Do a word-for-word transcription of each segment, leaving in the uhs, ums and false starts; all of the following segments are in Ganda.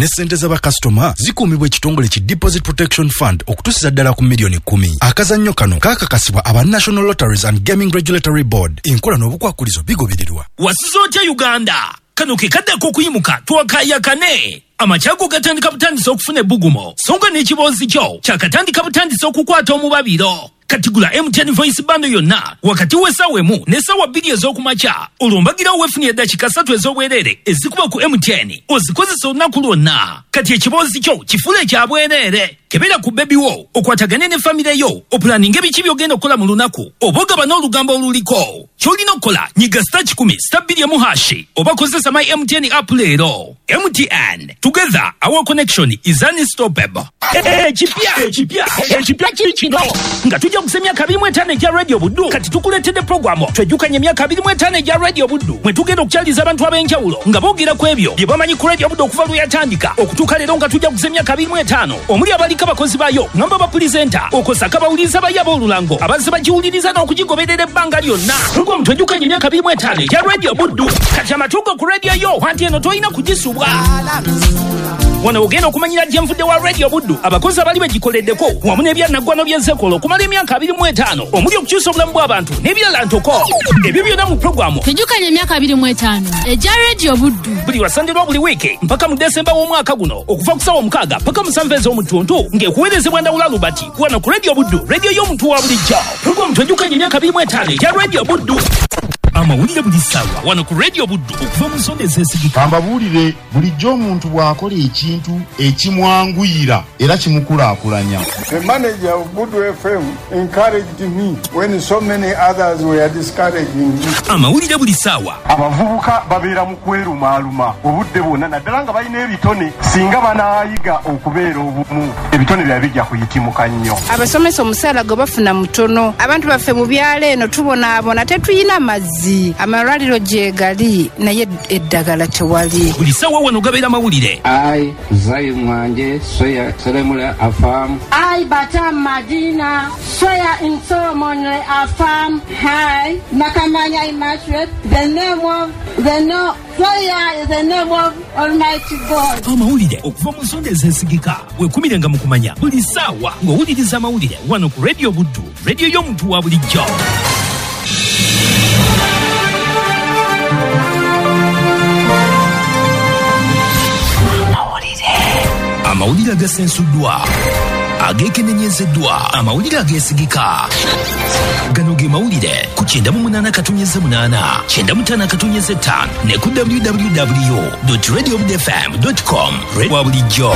ne ssente z'abakasitoma zikuumibwa ekitongole ki Deposit Protection Fund okutuusiza ddala ku miliyoni kumi. Akazannyo kano kaakakasibwa aba National Lotteries and Gaming Regulatory Board. Enkola n'obukwakulizo bigobererwa. Wasizootya Uganda kano ke kaddako okuyimuka twakayakane. Amachago gatandika butandisa okufuna ebbugumo songa n'ekiboozi kyo kyakatandika butandisa okukwata omubabiro. Katigula M T N Voice bando yonna wakati w'essaawa emu n'essaawa bbiri ez'okumakya olwombagira weefunye eddakiika ssatu ez'obwereere ezikuba ku M T N ozikozesa olunaku lwonna. Kati ekiboozi kyo kifuule ekya bwereere. Kebera ku bebi wo okwatagane ne famire yo opulaninga ebiki by'ogenda okukola mu lunaku oba ogaba n'olugambo oluliko. Ky'olina okukola nyiga star kikumi star bbiri emu hashi oba kozesa my M T N app leero. M T N, together our connection is unstoppable. Ekipya ekipya ekipya kino nga tujja kusemya emyaka abiri mu etaano egya Radio Buddu kati tukuleetedde programu twejjukanye emyaka abiri mu etaano egya Radio Buddu mwe tugenda okukyaliza abantu ab'enjawulo nga boogera ku ebyo bye bamanyi ku Radio Buddu okuva lwe yatandika okutuuka leero nga tujja kusemya emyaka abiri mu etaano omuli abaliko abakozi bayo ngamba bapulizenta okosaka bawuliriza bayi ab'olulango abazze bagiwuliriza n'okugigoberera ebbanga lyonna programu twejjukanye emyaka abiri mu etaano egya Radio Buddu kati amatuugo ku radio yo anti eno tolina kugisubwa. Wano ogenda okumanyira gye nvudde wa Radio Buddu abakozi abali bagikoleddeko wamu n'ebyannaggwano by'ezzekolo okumala emyaka abiri mu etaano omuli okukyusa obulamu bw'abantu n'ebirala ntoko ebyo byonna mu programu twejjukanye emyaka abiri mu etaano egya Radio Buddu buli wasande lwa buli wiiki mpaka mu Desemba w'omwaka guno okuva ku ssaawa omukaaga mpaka musanvu ez'omutuntu ng'ekuweerezebwa Ndawula Lubati wano ku Radio Buddu radio y'omuntu wa bulijjo. Programu twejjukanye emyaka abiri mu etaano egya Radio Buddu. Amawulire buli ssaawa wano ku Radio Buddu okuva mu nsonga ezeesigika. Amawulire bulijjo omuntu bw'akola ekintu ekimwanguyira era kimukulaakulanya. The manager of Buddu F M encouraged me when so many others were discouraging me. Amawulire buli ssaawa. Abavubuka babeera mu kwerumaaluma obudde bwonna naddala nga balina ebitone singa banaayiga okubeera obumu ebitone byaba bijja kuyitimuka nnyo. Abasomesa omusaala gwe bafuna mutono abantu baffe mu byalo eno tubonaabona tetuyina mazzi amalwaliro gyegali naye eddagala tewali. Buli ssaawa wano gabeera amawulire. Ai Zai Mwanje Soya Seremula Afam. Ai Batam Madina Soya Insomone Afam. Hi Nakamanya Immaculate. The name of the no Soya is the name of Almighty God. Amawulire okuva mu nsonga ezeesigika weekumirenga mu kumanya buli ssaawa ng'owuliriza amawulire wano ku Radio Buddu radio y'omuntu wa bulijjo. Amawulire agasensuddwa ageekenenyezeddwa amawulire ageesigika gano ge mawulire ku kyenda mu munaana katonyeze munaana kyenda mu ttaano katonyeze ttaano ne ku w w w dot radio buddu f m dot com wa bulijjo.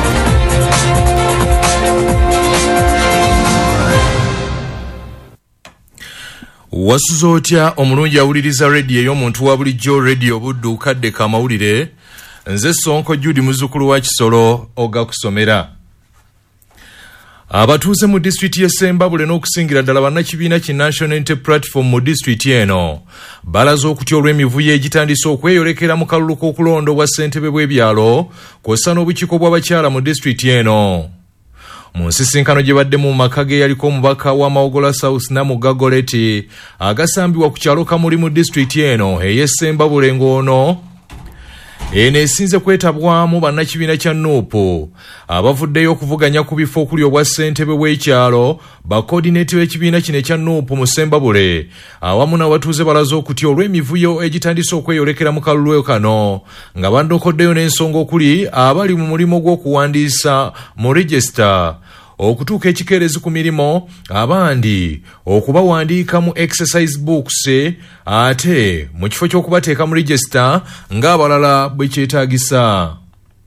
Wasuza otya omulungi awuliriza radio y'omuntu wa bulijjo Radio Buddu kadde ka mawulire. Nze Sonko Judy muzzukulu wa Kisolo ogakusomera. Abatuuze mu district y'e Sembabule n'okusingira ddala bannakibiina ki National Unity Platform mu district eno balaze okutya olw'emivuyo egitandise okweyolekera mu kalulu k'okulonda obwa ssentebe bw'ebyalo kw'ossa n'obukiiko bw'abakyala mu district eno. Mu nsisinkano gye baddemu mu maka ge yaliko omubaka wa Mawogola South Namuga Goleti agasambibwa ku kyalo Kamuli mu district eno ey'e Sembabule ng'ono ene esinze kwetabwamu bannakibiina kya Nuupu abavuddeyo okuvuganya ku bifo okuli obwa ssentebe w'ekyalo bakoordinate b'ekibiina kino ekya Nuupu mu Sembabule awamu n'abatuuze balaze okutya olw'emivuyo egitandise okweyolekera mu kalulu kano nga bandokoddeyo n'ensonga okuli abali mu mulimu gw'okuwandiisa mu register okutuuka ekikeerezi ku mirimo abandi okubawandiika mu exercise books ate mu kifo ky'okubateeka mu register ng'abalala bwe kyetaagisa.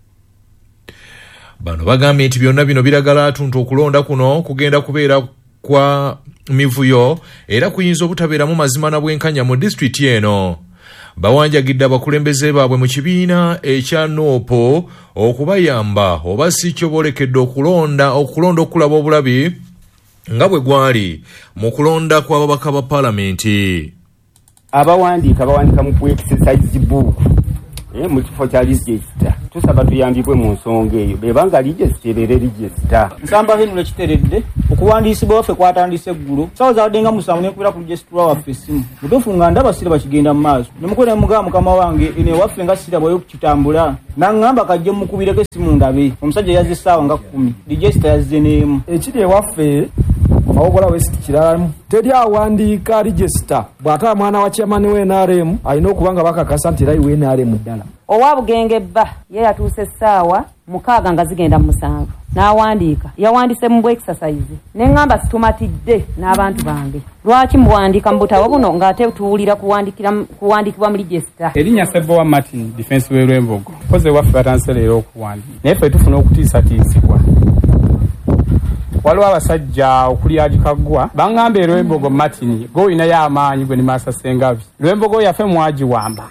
Bano bagambye nti byonna bino biragala atuntu okulonda kuno kugenda kubeera kwa mivuyo era kuyinza obutabeeramu mazima na bwenkanya mu district eno. Bawanjagidde abakulembeze baabwe mu kibiina ekya Nuupu okubayamba oba si kyo boolekedde okulonda okulonda okulaba obulabi nga bwe gwali mu kulonda kw'ababaka ba Paalamenti. Abawandiika bawandiika mu exercise book eh mu kifo kya register tusaba tuyambibwe mu nsonga eyo bebanga register lere register nsamba henule kiteredde okuwandiisibwa waffe kwatandise eggulo sawa zadenga musanvu nekubira ku register waffe simu mutofunga ndaba sira bakigenda mu maaso nemukola mugaa mukama wange ene waffe nga sira bwayo kukitambula nangamba kajje mukubireko simu ndabe omusajja yazze saawa nga kumi register yazze neemu ekiri ewaffe mawogola west kiralamu teri awandiika register bw'ata mwana wa chairman we N R M alina okubanga bakakasa nti rayi we N R M ddala owabugenge bba ye yatuuse essaawa mukaaga nga zigenda mu musanvu n'awandiika yawandiise mu bw exercise neŋŋamba situmatidde n'abantu bange lwaki muwandiika mu butabo buno ng'ate tuwulira kuwandikibwa mu register erinnya Sebowa Martin defense we Lwembogo koze waffe batandise leero okuwandiika naye ffe tufuna okutiisatiisibwa waliwo abasajja okuli agikaggwa baŋŋamba Lwembogo Martin gwe olinayo amaanyi gwe ne Maasa Ssengabi Lwembogo yaffe mwagiwamba.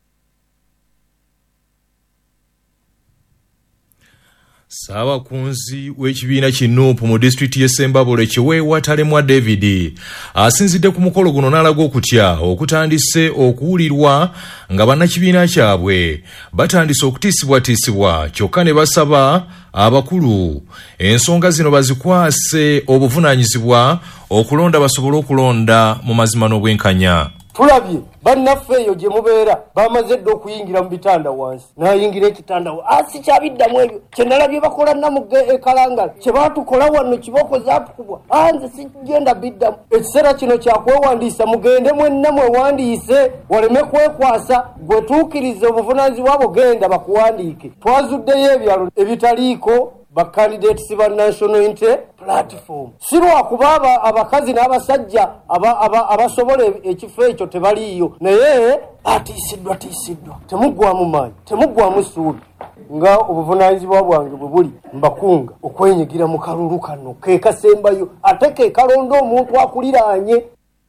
Ssaabakunzi w'ekibiina ki Nuupu mu disitulikiti y'e Ssembabule Kiweewa Talemwa David asinzidde ku mukolo guno n'alaga okutya okutandise okuwulirwa nga bannakibiina kyabwe batandise okutiisibwatiisibwa kyokka ne basaba abakulu ensonga zino bazikwase obuvunaanyizibwa okulonda basobole okulonda mu mazima n'obwenkanya. Tulabye bannaffe eyo gye mubeera bamaze dde okuyingira mu bitanda wansi n'ayingira ekitanda asi kyabiddamu ebyo kye nalabye bakola Namugga ekalangala kye baatukola wano kiboko zaatukubwa anze sigenda biddamu ekiseera kino kyakwewandiisa mugende mwenna mwewandiise waleme kwekwasa gwe tuukirize obuvunaanyizibwa bwo genda bakuwandiike twazuddeyo ebyalo ebitaliiko bakandidates ba National Unity Platform sirwa kubaba abakazi n'abasajja abasobola ekifo ekyo tebaliyo naye atiisiddwa tiisiddwa temuggwamu maanyi temuggwamu ssuubi nga obuvunaanyizibwa bwange bwe buli mbakunga okwenyigira mu kalulu kano ke kasembayo ate ke kalonda omuntu akuliraanye.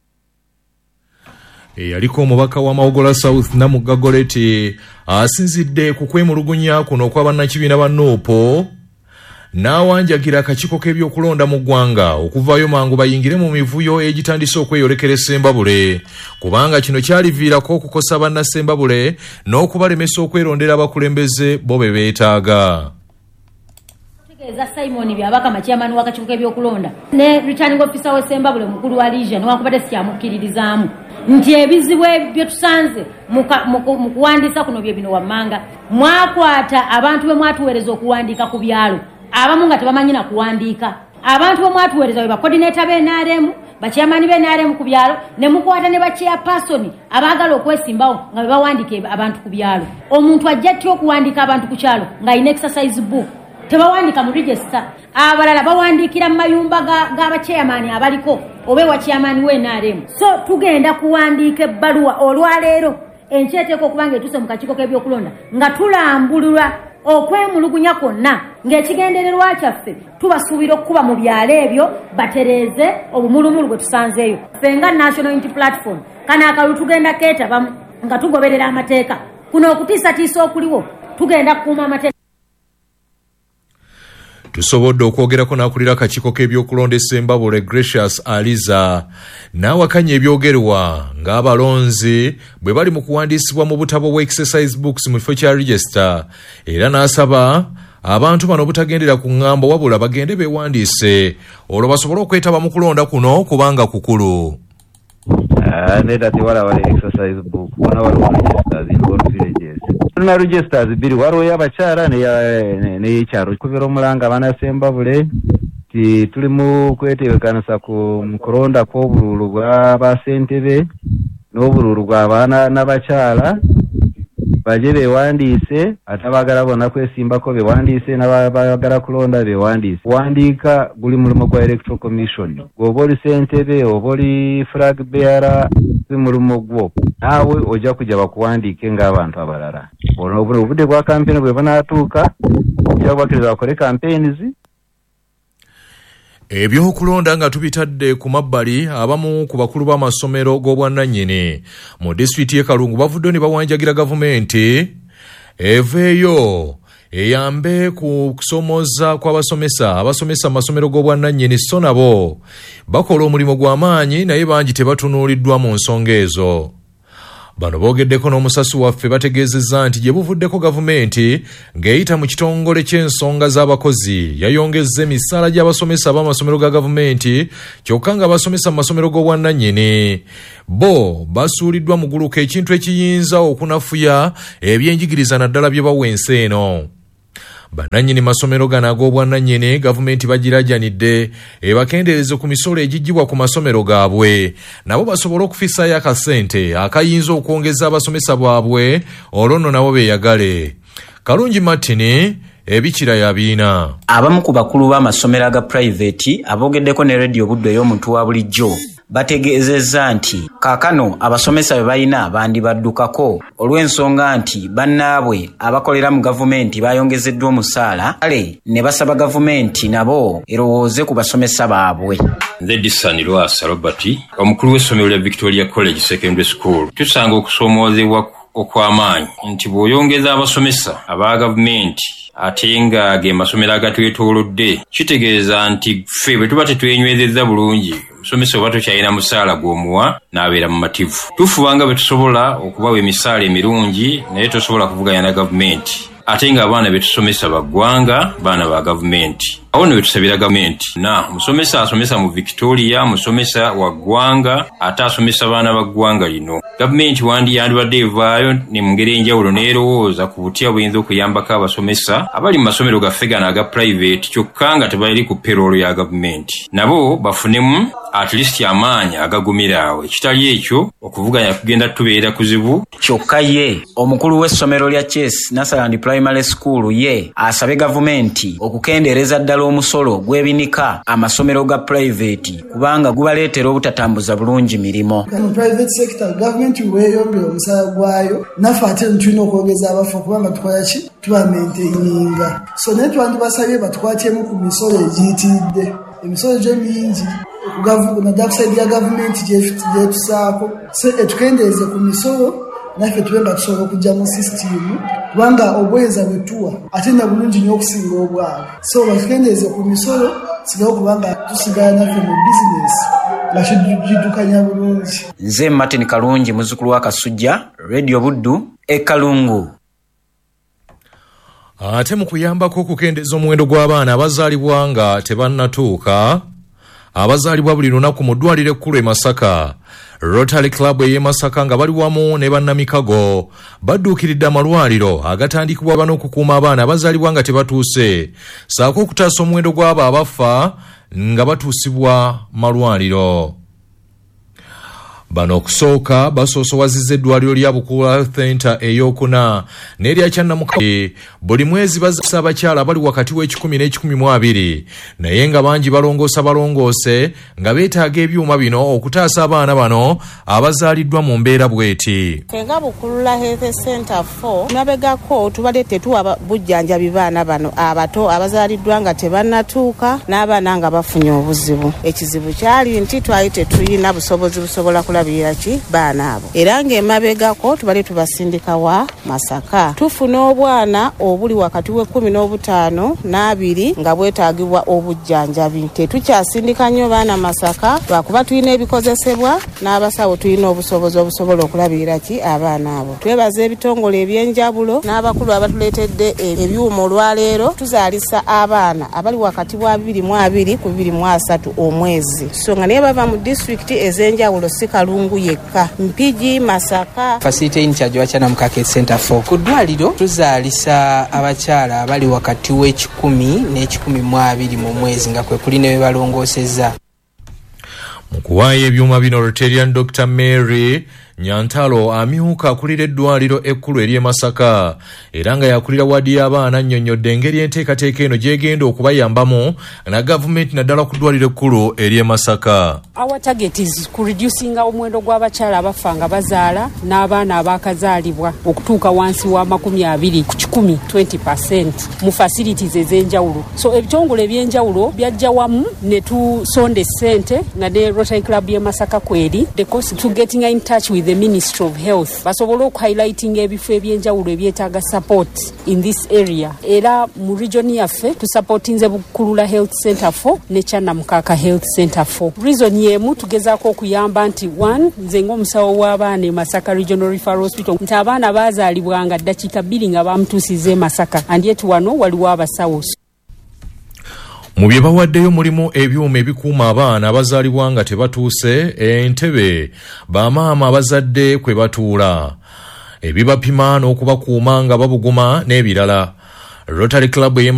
Eyaliko omubaka wa Mawogola South Namugga Goleti asinzidde ku kwemulugunya kuno kw'abannakibiina ba Nuupu n'awanjagira akakiiko k'ebyokulonda mu ggwanga okuvaayo mangu bayingire mu mivuyo egitandise okweyolekera Ssembabule kubanga kino kyaliviirako okukosa bannassembabule n'okubalemesa okwerondera abakulembeze bo be beetaaga. Za Simon byabaka machairman w'akakiiko k'ebyokulonda ne returning officer we Ssembabule mukulu wa region wakubadde sikyamukkirizaamu nti ebizibu ebyo tusanze mu kuwandiisa kuno bye bino wammanga mwakwata abantu be mwatuweereza okuwandiika ku byalo abamu nga tebamanyi na kuwandiika abantu be mwatuweereza be bacoordinator b'N R M bachairman b'N R M ku byalo ne mukwata ne bachairperson abaagala okwesimbawo nga bebawandiika abantu ku byalo omuntu ajja atya okuwandiika abantu ku kyalo ng'alina exercise book tebawandika mu register abalala bawandiikira mu mayumba g'abachairman abaliko oba wa chairman w'N R M so tugenda kuwandiika ebbaluwa olwaleero enkyeteeka okuba ng'etuuse mu kakiiko k'ebyokulonda nga tulambulula okwemulugunya kwonna ng'ekigendererwa kyaffe tubasuubira okukuba mu byalo ebyo batereeze obumulumulu bwe tusanzeeyo ffe nga National Unity Platform kana akalulu tugenda keetabamu nga tugoberera amateeka kuno okutiisatiisa okuliwo tugenda kukuuma amateeka. Tusobodde okwogerako n'akulira akakiiko k'ebyokulonda e Ssembabule Gracious Aliza n'awakanya ebyogerwa ng'abalonzi bwe bali mu kuwandiisibwa mu butabo bwa exercise books mu kifo kya register era n'asaba abantu bano obutagendera ku ŋŋambo wabula bagende beewandiise olwo basobole okwetaba mu kulonda kuno kubanga kukulu. Neda tewala wale exercise book wana waliwo registers in all villages tuna registers biri waliwo y'abakyala n'ekyalo kubera omulanga abaana Ssembabule ti tuli mu kweteekanisa ku kulonda kw'obululu bwa ssentebe n'obululu bw'abaana n'abakyala baje beewandiise ate abaagala bonna kwesimbako beewandiise n'abaagala kulonda beewandiise. Kuwandiika guli mulimu gwa Electoral Commission gw'oba oli ssentebe oba oli flag bearer si mulimu gwo naawe ojja kujja bakuwandiike ng'abantu abalala. Ono obudde bwa kampeni bwe bunaatuuka ojja kubakkiriza bakole campaigns. Ebyokulonda nga tubitadde ku mabbali abamu ku bakulu b'amasomero g'obwannannyini mu disitulikiti y'e Kalungu bavuddeyo ne bawanjagira gavumenti eveeyo eyambe ku kusomoza kw'abasomesa abasomesa mu masomero g'obwannannyini so nabo bakola omulimu gw'amaanyi naye bangi tebatunuuliddwa mu nsonga ezo. Bano boogeddeko n'omusasi waffe bategeezezza nti gye buvuddeko gavumenti ng'eyita mu kitongole ky'ensonga z'abakozi yayongezza emisaala gy'abasomesa b'amasomero ga gavumenti kyokka nga basomesa mu masomero g'obwannannyini bo basuuliddwa mu guluka ekintu ekiyinza okunafuya ebyenjigiriza naddala bye bawa ensi eno. Bannannyini masomero gano ag'obwannannyini gavumenti bagirajjanidde ebakendeereze ku misolo egiggyibwa ku masomero gaabwe nabo basobole okufissayo akasente akayinza okwongeza abasomesa baabwe olwo nno nabo beeyagale. Kalungi Martin, ebikira yabiina. Abamu ku bakulu b'amasomero aga private aboogeddeko ne radio Buddu ey'omuntu wa bulijjo bategeezezza nti kaakano abasomesa be balina bandibaddukako olw'ensonga nti bannaabwe abakolera mu gavumenti bayongezeddwa omusaala kale ne basaba gavumenti nabo erowooze ku basomesa baabwe. Nze Disani Lwasa Robert, omukulu w'essomero lya Victoria College Secondary School, tusanga okusoomoozebwa okw'amaanyi nti bw'oyongeza abasomesa aba gavumenti ate nga ge masomero agatwetoolodde kitegeeza nti ffe bwe tuba tetwenywezezza bulungi omusomesa oba tokyalina musaala gw'omuwa n'abeera mu mativu. Tufubanga bwe tusobola okubawa emisaala emirungi naye tosobola kuvuganya na gavumenti ate nga abaana be tusomesa baggwanga baana ba gavumenti. Awo ne tusabira gavumenti na musomesa asomesa mu Victoria musomesa wa ggwanga ate asomesa baana ba ggwanga lino. Gavumenti wandi yandibadde evaayo ne mu ngeri enjawulo n'erowooza ku butya buyinza okuyambako abasomesa abali mu masomero gaffe gano aga private kyokka nga tebali ku payroll ya gavumenti nabo bafunemu at least amaanyi agagumira awo. Ekitali ekyo okuvuganya kugenda tubeera kuzibu. Kyokka ye omukulu w'essomero lya Chess Nasaland Primary School ye asabe gavumenti okukendeereza ddala omusolo gw'ebinika amasomero ga private kubanga gubaleetera obutatambuza bulungi mirimo. Mu private sector gavumenti weeyombera omusaala gwayo naffe ate tulina okwongeza abafu kubanga tukola ki tubamaintaininga. So naye twandibasabye batukwatemu ku misolo egiyitiridde. Emisolo gyo mingi na dakuside ya gavumenti gyetusaako so etukendeeze ku misolo naffe tube nga tusobola okujja mu sisitimu kubanga obweza bwetuwa ate na bulungi nnyo okusinga obwabwe. So batukendeeze ku misolo sigala kubanga tusigala naffe mu bizinesi nga kiddukanya bulungi. Nze Martin Kalungi muzzukulu wa Kasujja, Radio Buddu e Kalungu. Ate mu kuyambako okukendeeza omuwendo gw'abaana abazaalibwa nga tebannatuuka abazaalibwa buli lunaku mu ddwaliro ekkulu e Masaka, Rotary Club ey'e Masaka nga bali wamu ne bannamikago badduukiridde amalwaliro agatandikibwa bano okukuuma abaana abazaalibwa nga tebatuuse saako okutaasa omuwendo gw'abo abafa nga batuusibwa malwaliro. Bano okusooka basoosowazizza eddwaliro lya Bukula Health Center ey'okuna n'erya Kyannamukago buli mwezi bazisa abakyala bali wakati w'ekikumi n'ekikumi mu abiri naye nga bangi balongoosa balongoose nga beetaaga ebyuma bino okutaasa abaana bano abazaaliddwa mu mbeera bw'eti. Nga Bukula Health Center four mabegako tubadde tetuwa bujjanjabi baana bano abato abazaaliddwa nga tebannatuuka n'abaana nga bafunye obuzibu. Ekizibu kyali nti twali tetulina busobozi busobola kula biraki baana abo era ng'emabegako tubali tubasindika wa Masaka tufuna obwana obuli wakati we kumi n'obutaano n'abiri nga bwetaagibwa obujjanjabi. Tetukyasindika nnyo baana Masaka lwakuba tulina ebikozesebwa n'abasawo tulina obusobozi obusobola okulabirira ki abaana abo. Twebaza ebitongole ebyenjawulo n'abakulu abatuleetedde ebyuma olwaleero tuzaalisa abaana abali wakati wa bibiri mu abiri ku bibiri mu asatu omwezi so nga naye bava mu disitulikiti ez'enjawulo si Kalungu yekka, Mpigi, Masaka. Facility in charge wa Kyannamukago Center four. Ku ddwaliro tuzaalisa abakyala abali wakati w'ekikumi n'ekikumi mu abiri mu mwezi nga kwe kuli ne balongoosezza. Mu kuwaayo ebyuma bino Rotarian Doctor Mary Nyantalo amyuka akulira eddwaliro ekkulu eri e Masaka era nga yakulira wadi y'abaana annyonnyodde engeri enteekateeka eno gy'egenda okubayambamu na gavumenti naddala ku ddwaliro ekkulu eri e Masaka. Our target is ku reducing omuwendo gw'abakyala abafa nga bazaala n'abaana abaakazaalibwa okutuuka wansi wa makumi abiri ku kikumi twenty percent mu facilities ez'enjawulo. So ebitongole ebyenjawulo byajja wamu ne tusonda essente nga ne Rotary Club y'e Masaka kweri the cost to getting in touch with with the Ministry of Health basobole okuhighlighting ebifo ebyenjawulo ebyetaaga support in this area. Era mu region yaffe tusupportinze Bukulula Health Center four ne Kyannamukaka Health Center four. Reason yemu tugezaako okuyamba nti one nze ng'omusawo w'abaana e Masaka Regional Referral Hospital nti abaana baazaalibwanga ddakiika bbiri nga bamutuusiza e Masaka and yet wano waliwo abasawo. Mu bye bawaddeyo mulimu ebyuma ebikuuma abaana abazaalibwa nga tebatuuse, entebe bamaama abazadde kwe batuula, ebibapima n'okubakuuma nga babuguma n'ebirala. Rotary Club